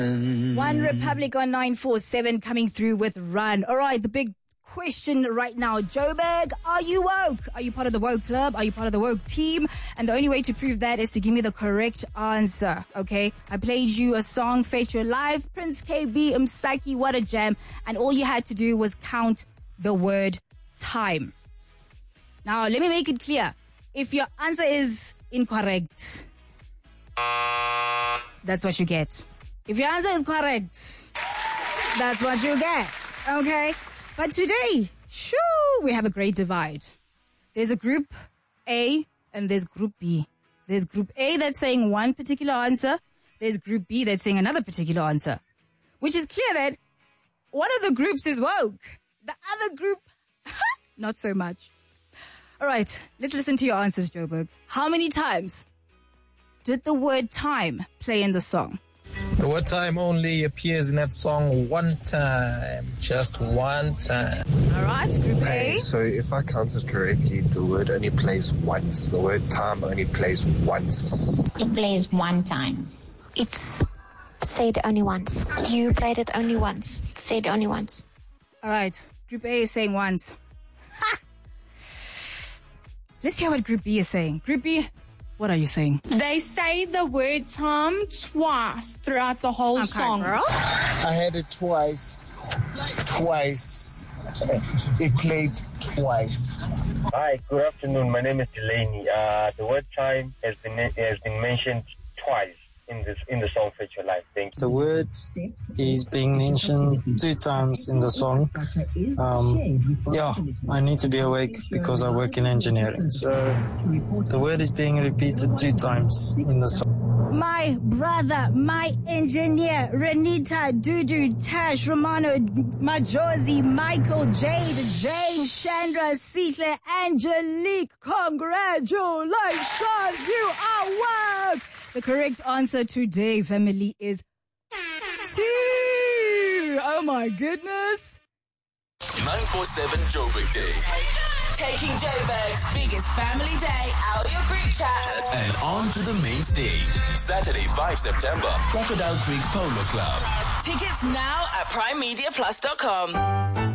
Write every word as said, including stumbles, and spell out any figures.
One Republic on nine four seven coming through with Run. All right, the big question right now. Joburg, are you woke? Are you part of the woke club? Are you part of the woke team? And the only way to prove that is to give me the correct answer, okay? I played you a song, Feature Live, Prince K B, Msaki, What a Jam. And all you had to do was count the word time. Now, let me make it clear. If your answer is incorrect, that's what you get. If your answer is correct, that's what you get, okay? But today, shoo, we have a great divide. There's a group A and there's group B. There's group A that's saying one particular answer. There's group B that's saying another particular answer. Which is clear that one of the groups is woke. The other group, not so much. All right, let's listen to your answers, Joburg. How many times did the word time play in the song? The word time only appears in that song one time. Just one time. All right, group A. Hey, so if I counted correctly, the word only plays once. The word time only plays once. It plays one time. It's said only once. You played it only once. It's said only once. All right, group A is saying once. Ha! Let's hear what group B is saying. Group B, what are you saying? They say the word time twice throughout the whole Okay, song. girl. I had it twice. Twice. It played twice. Hi, good afternoon. My name is Delaney. Uh, the word time has been has been mentioned twice in this in the song Feature Live. Thank you. The word is being mentioned two times in the song. Um, yeah, I need to be awake because I work in engineering. So the word is being repeated two times in the song. My brother, my engineer, Renita, Dudu, Tash, Romano, Majosi, Michael, Jade, Jane, Chandra, Sihle, Angelique, congratulations, you are woke! The correct answer today, family, is two. Oh my goodness. nine four seven Joburg Day. Taking Joburg's biggest family day out of your group chat. And on to the main stage. Saturday, the fifth of September. Crocodile Creek Polo Club. Tickets now at prime media plus dot com.